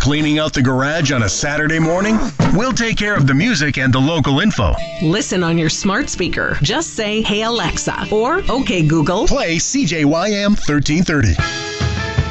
Cleaning out the garage on a Saturday morning? We'll take care of the music and the local info. Listen on your smart speaker. Just say, "Hey Alexa," or "Okay Google." Play CJYM 1330.